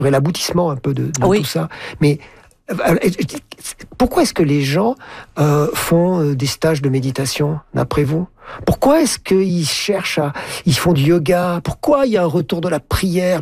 l'aboutissement un peu de Oui. tout ça. Mais pourquoi est-ce que les gens font des stages de méditation, d'après vous? Pourquoi est-ce qu'ils cherchent ils font du yoga? Pourquoi il y a un retour de la prière?